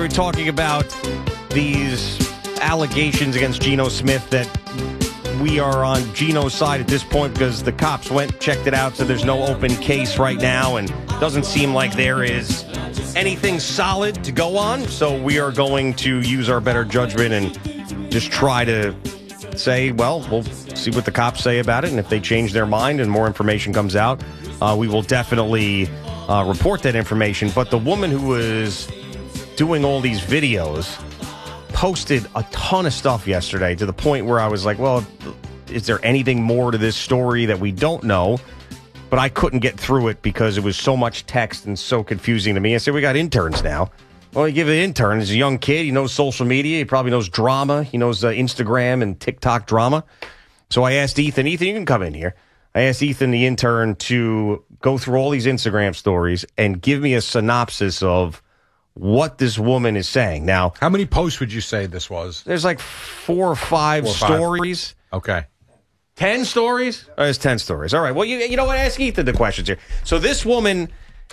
were talking about these allegations against Geno Smith that we are on Geno's side at this point because the cops went, checked it out, so there's no open case right now, and doesn't seem like there is anything solid to go on. So we are going to use our better judgment and just try to say, well, we'll see what the cops say about it, and if they change their mind and more information comes out, we will definitely report that information. But the woman who was doing all these videos posted a ton of stuff yesterday to the point where I was like, well, is there anything more to this story that we don't know? But I couldn't get through it because it was so much text and so confusing to me. I said, we got interns now. Well, you give the intern. He's a young kid. He knows social media. He probably knows drama. He knows Instagram and TikTok drama. So I asked Ethan, you can come in here. I asked Ethan, the intern, to go through all these Instagram stories and give me a synopsis of what this woman is saying. Now, how many posts would you say this was? There's like four or five stories. Okay. 10 stories? Oh, there's 10 stories. All right. Well, you know what? Ask Ethan the questions here. So this woman,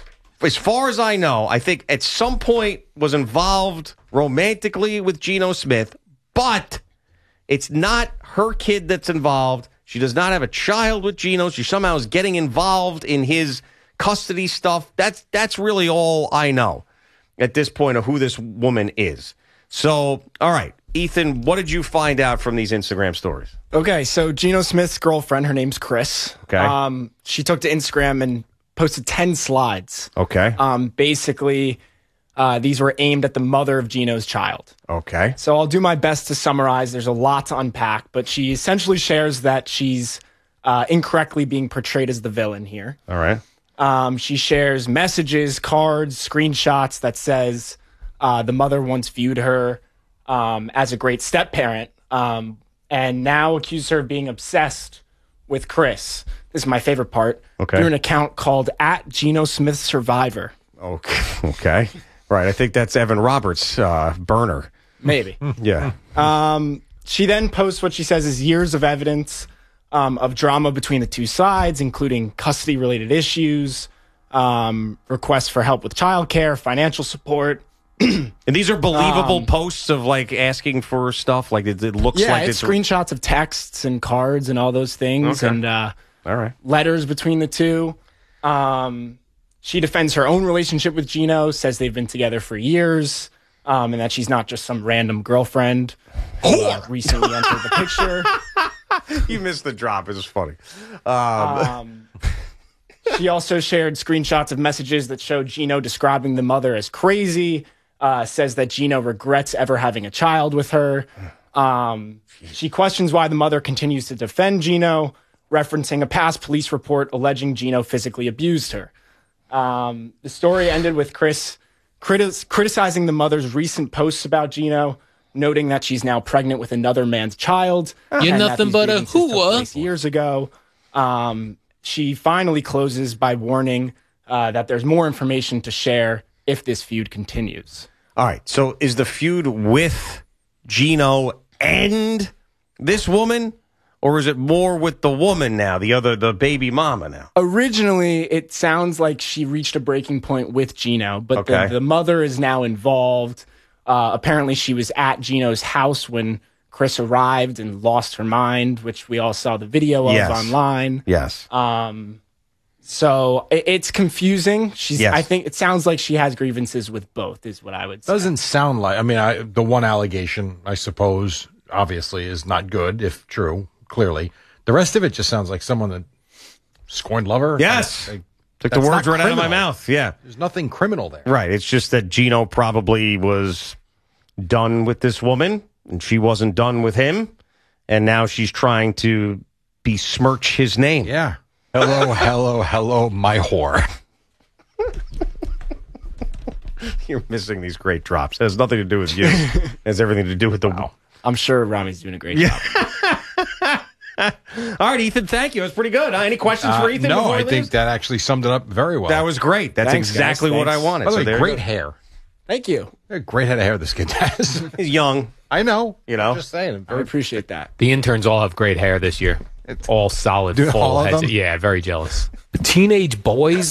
as far as I know, I think at some point was involved romantically with Geno Smith, but it's not her kid that's involved. She does not have a child with Geno. She somehow is getting involved in his custody stuff. That's really all I know at this point of who this woman is. So, all right, Ethan, what did you find out from these Instagram stories? Okay, so Geno Smith's girlfriend, her name's Chris. Okay. She took to Instagram and posted 10 slides. Okay. Basically, these were aimed at the mother of Geno's child. Okay. So I'll do my best to summarize. There's a lot to unpack, but she essentially shares that she's incorrectly being portrayed as the villain here. All right. She shares messages, cards, screenshots that says the mother once viewed her as a great step-parent and now accused her of being obsessed with Chris. This is my favorite part. Okay. Through an account called @GenoSmithSurvivor. Okay. Right. I think that's Evan Roberts' burner. Maybe. Yeah. She then posts what she says is years of evidence of drama between the two sides, including custody-related issues, requests for help with childcare, financial support. And these are believable posts of like asking for stuff. Like it looks like it's screenshots of texts and cards and all those things, Okay. and all right, letters between the two. She defends her own relationship with Geno, says they've been together for years, and that she's not just some random girlfriend who recently entered the picture. You missed the drop. It was funny. She also shared screenshots of messages that showed Geno describing the mother as crazy, says that Geno regrets ever having a child with her. She questions why the mother continues to defend Geno, referencing a past police report alleging Geno physically abused her. The story ended with Chris criticizing the mother's recent posts about Geno, noting that she's now pregnant with another man's child. You're nothing but a hooah. Years ago. She finally closes by warning that there's more information to share if this feud continues. All right. So is the feud with Geno and this woman? Or is it more with the woman now, the baby mama now? Originally, it sounds like she reached a breaking point with Geno, but Okay. the mother is now involved. Apparently, she was at Geno's house when Chris arrived and lost her mind, which we all saw the video of Yes. online. Yes. So it's confusing. Yes. I think it sounds like she has grievances with both, is what I would say. Doesn't sound like. I mean, the one allegation, I suppose, obviously is not good, if true, clearly. The rest of it just sounds like someone that scorned lover. Yes. Like, Took the that's words not right out of my criminal. mouth. Yeah. There's nothing criminal there. Right. It's just that Geno probably was done with this woman, and she wasn't done with him, and now she's trying to besmirch his name. Yeah. Hello, my whore. You're missing these great drops. It has nothing to do with you. It has everything to do with the... Wow. I'm sure Rami's doing a great job. All right, Ethan, thank you. That's pretty good. Any questions for Ethan? No, before I he think leaves? that actually summed it up very well. That was great. That's Thanks, exactly guys. what I Thanks. wanted. By the way, there you great go. hair. Thank you. A great head of hair this kid has. He's young. I know. You know? I'm just saying. I appreciate that. The interns all have great hair this year. all solid, Do full all of heads. them? Yeah, very jealous. Teenage boys.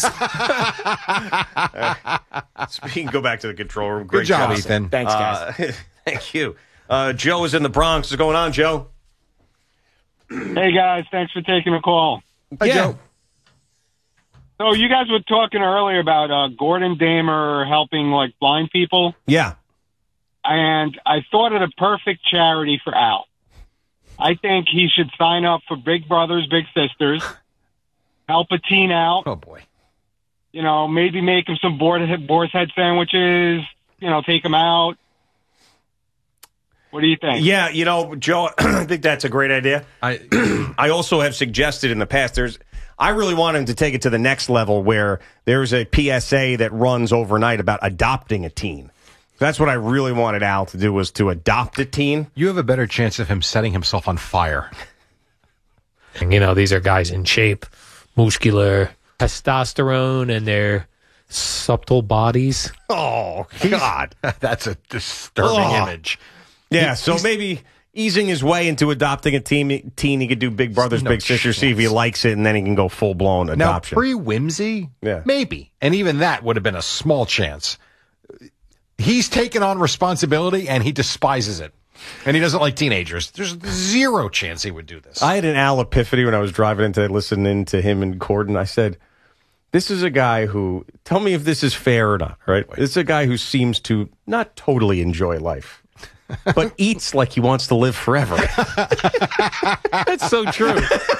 Speaking, go back to the control room. Good Great job, Ethan. Thanks, guys. Thank you. Joe is in the Bronx. What's going on, Joe? Hey, guys. Thanks for taking the call. Hi, Joe. So you guys were talking earlier about Gordon Damer helping, like, blind people. Yeah. And I thought of the perfect charity for Al. I think he should sign up for Big Brothers, Big Sisters, help a teen out. Oh, boy. You know, maybe make him some boar's head sandwiches, you know, take him out. What do you think? Yeah, you know, Joe, I think that's a great idea. I also have suggested in the past, I really want him to take it to the next level where there's a PSA that runs overnight about adopting a teen. That's what I really wanted Al to do, was to adopt a teen. You have a better chance of him setting himself on fire. And, you know, these are guys in shape, muscular, testosterone, and their subtle bodies. Oh, God. That's a disturbing image. Yeah, so maybe easing his way into adopting a teen, he could do Big Brothers, No Big Sisters, see if he likes it, and then he can go full-blown Now, adoption. pre-whimsy, Yeah. maybe. And even that would have been a small chance. He's taken on responsibility, and he despises it. And he doesn't like teenagers. There's zero chance he would do this. I had an Al epiphany when I was driving into listening to him and Gordon. I said, this is a guy who, tell me if this is fair or not, right? This is a guy who seems to not totally enjoy life, but eats like he wants to live forever. That's so true.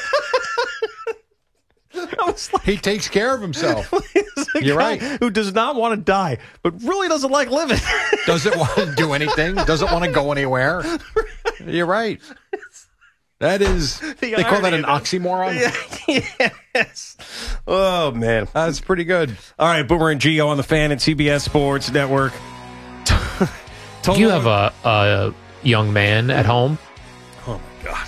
He takes care of himself. He's a You're guy right. who does not want to die, but really doesn't like living. Doesn't want to do anything. Doesn't want to go anywhere. You're right. That is, they call that an oxymoron? Yes. Oh, man. That's pretty good. All right, Boomer and Gio on the Fan and CBS Sports Network. Do you have a young man at home? Oh, my God.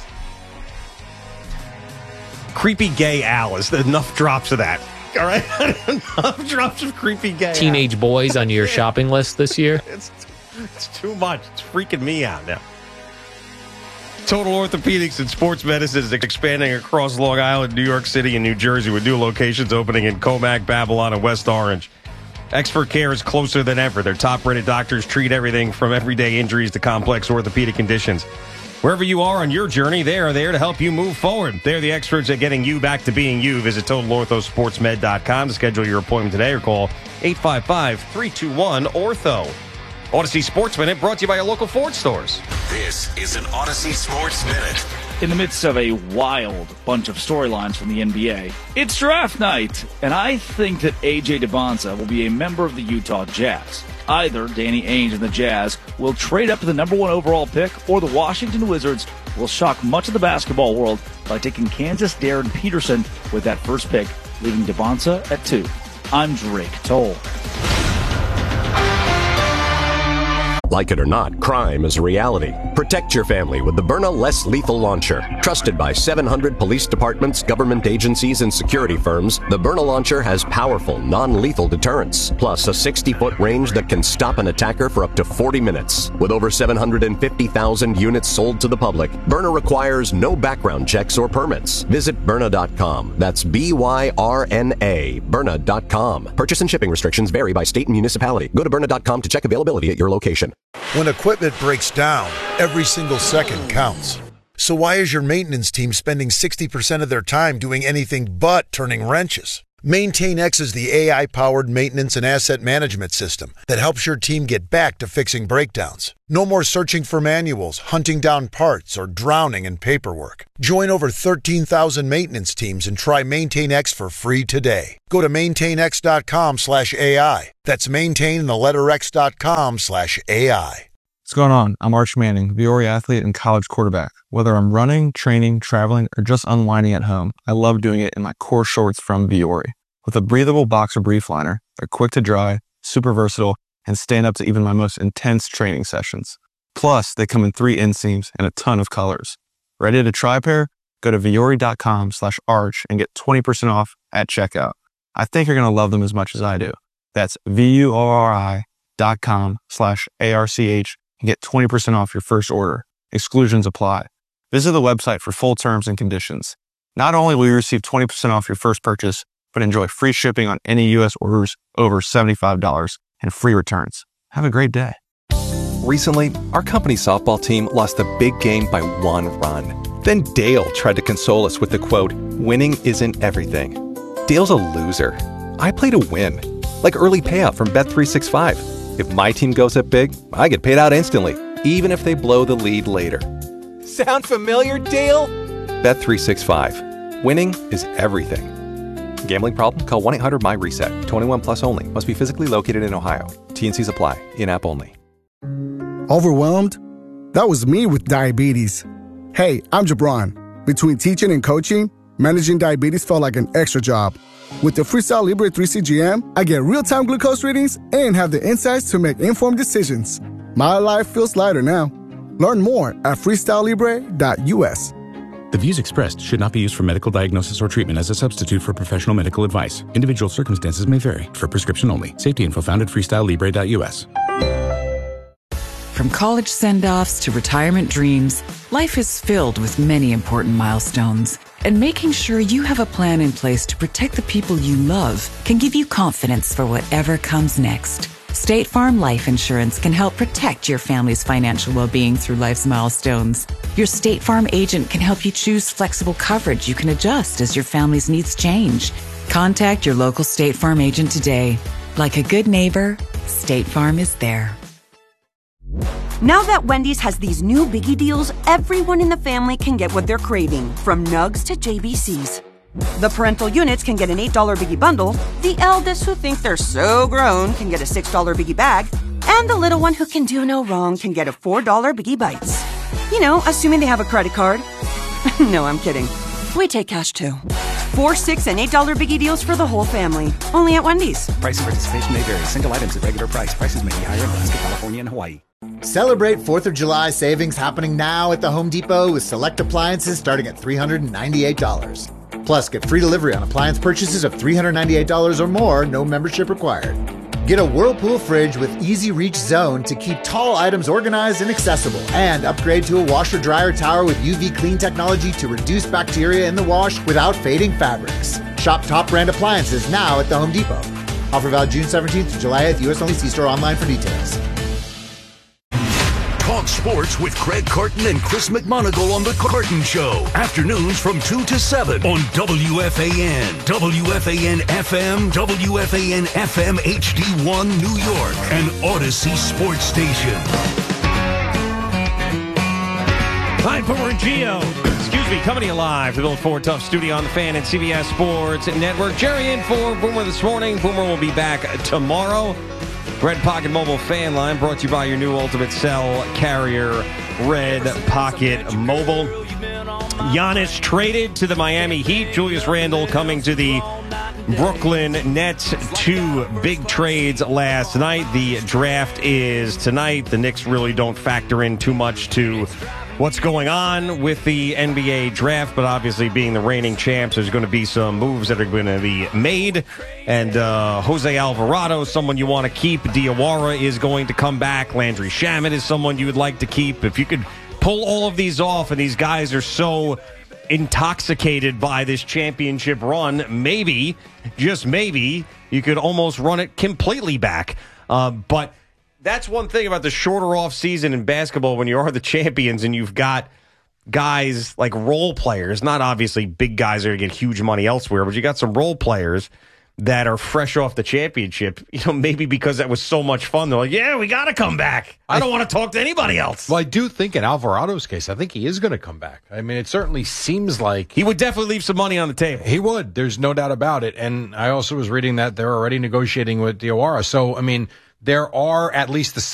Creepy gay Al is enough drops of that. All right? Enough drops of creepy gay Teenage boys on your shopping list this year? It's too much. It's freaking me out now. Total Orthopedics and Sports Medicine is expanding across Long Island, New York City, and New Jersey with new locations opening in Comac, Babylon, and West Orange. Expert care is closer than ever. Their top-rated doctors treat everything from everyday injuries to complex orthopedic conditions. Wherever you are on your journey, they are there to help you move forward. They're the experts at getting you back to being you. Visit TotalOrthoSportsMed.com to schedule your appointment today or call 855-321-ORTHO. Odyssey Sports Minute brought to you by your local Ford stores. This is an Odyssey Sports Minute. In the midst of a wild bunch of storylines from the NBA, it's draft night, and I think that A.J. Debonsa will be a member of the Utah Jazz. Either Danny Ainge and the Jazz will trade up to the number 1 overall pick, or the Washington Wizards will shock much of the basketball world by taking Kansas' Darren Peterson with that first pick, leaving Debonsa at 2. I'm Drake Toll. Like it or not, crime is a reality. Protect your family with the Byrna Less Lethal Launcher. Trusted by 700 police departments, government agencies, and security firms, the Byrna Launcher has powerful, non-lethal deterrence, plus a 60-foot range that can stop an attacker for up to 40 minutes. With over 750,000 units sold to the public, Byrna requires no background checks or permits. Visit Byrna.com. That's B-Y-R-N-A, Byrna.com. Purchase and shipping restrictions vary by state and municipality. Go to Byrna.com to check availability at your location. When equipment breaks down, every single second counts. So why is your maintenance team spending 60% of their time doing anything but turning wrenches? MaintainX is the AI-powered maintenance and asset management system that helps your team get back to fixing breakdowns. No more searching for manuals, hunting down parts, or drowning in paperwork. Join over 13,000 maintenance teams and try MaintainX for free today. Go to maintainx.com/AI. That's maintain and the letter x.com/AI. What's going on? I'm Arch Manning, Viore athlete and college quarterback. Whether I'm running, training, traveling, or just unwinding at home, I love doing it in my core shorts from Viore. With a breathable boxer brief liner, they're quick to dry, super versatile, and stand up to even my most intense training sessions. Plus, they come in 3 inseams and a ton of colors. Ready to try a pair? Go to Viore.com/arch and get 20% off at checkout. I think you're going to love them as much as I do. That's VUORI.com/ARCH and get 20% off your first order. Exclusions apply. Visit the website for full terms and conditions. Not only will you receive 20% off your first purchase, but enjoy free shipping on any U.S. orders over $75 and free returns. Have a great day. Recently, our company softball team lost a big game by 1 run. Then Dale tried to console us with the quote, "Winning isn't everything." Dale's a loser. I play to win. Like early payout from Bet365. If my team goes up big, I get paid out instantly, even if they blow the lead later. Sound familiar, Dale? Bet365. Winning is everything. Gambling problem? Call 1-800-MY-RESET. 21 plus only. Must be physically located in Ohio. T&Cs apply. In-app only. Overwhelmed? That was me with diabetes. Hey, I'm Jabron. Between teaching and coaching, managing diabetes felt like an extra job. With the Freestyle Libre 3 CGM, I get real-time glucose readings and have the insights to make informed decisions. My life feels lighter now. Learn more at freestylelibre.us. The views expressed should not be used for medical diagnosis or treatment as a substitute for professional medical advice. Individual circumstances may vary. For prescription only. Safety info found at freestylelibre.us. From college send-offs to retirement dreams, life is filled with many important milestones. And making sure you have a plan in place to protect the people you love can give you confidence for whatever comes next. State Farm Life Insurance can help protect your family's financial well-being through life's milestones. Your State Farm agent can help you choose flexible coverage you can adjust as your family's needs change. Contact your local State Farm agent today. Like a good neighbor, State Farm is there. Now that Wendy's has these new biggie deals, everyone in the family can get what they're craving, from nugs to JBCs. The parental units can get an $8 biggie bundle, the eldest who think they're so grown can get a $6 biggie bag, and the little one who can do no wrong can get a $4 biggie bites. You know, assuming they have a credit card. No, I'm kidding. We take cash too. $4, $6, and $8 biggie deals for the whole family. Only at Wendy's. Price and participation may vary. Single items at regular price. Prices may be higher in Alaska, California, and Hawaii. Celebrate 4th of July savings happening now at the Home Depot with select appliances starting at $398. Plus, get free delivery on appliance purchases of $398 or more, no membership required. Get a Whirlpool fridge with Easy Reach Zone to keep tall items organized and accessible. And upgrade to a washer-dryer tower with UV Clean technology to reduce bacteria in the wash without fading fabrics. Shop top brand appliances now at the Home Depot. Offer valid June 17th to July 8th. U.S. only. See store online for details. Talk sports with Craig Carton and Chris McMonagle on The Carton Show. Afternoons from 2 to 7 on WFAN, WFAN FM, WFAN FM HD1 New York, and Odyssey Sports Station. Hi, Boomer and Gio. Excuse me, coming to you live from the Old Ford Tough Studio on the Fan and CBS Sports Network. Jerry in for Boomer this morning. Boomer will be back tomorrow. Red Pocket Mobile Fan Line brought to you by your new Ultimate Cell carrier, Red Pocket Mobile. Giannis traded to the Miami Heat. Julius Randle coming to the Brooklyn Nets. 2 big trades last night. The draft is tonight. The Knicks really don't factor in too much to what's going on with the NBA draft, but obviously being the reigning champs, there's going to be some moves that are going to be made. And Jose Alvarado, someone you want to keep. Diawara is going to come back. Landry Shamet is someone you would like to keep. If you could pull all of these off, and these guys are so intoxicated by this championship run, maybe, just maybe, you could almost run it completely back. But that's one thing about the shorter off season in basketball when you are the champions and you've got guys like role players, not obviously big guys that are going to get huge money elsewhere, but you got some role players that are fresh off the championship, you know, maybe because that was so much fun. They're like, yeah, we got to come back. I don't want to talk to anybody else. Well, I do think in Alvarado's case, I think he is going to come back. I mean, it certainly seems like he would definitely leave some money on the table. He would. There's no doubt about it. And I also was reading that they're already negotiating with Diawara. So, I mean, there are at least the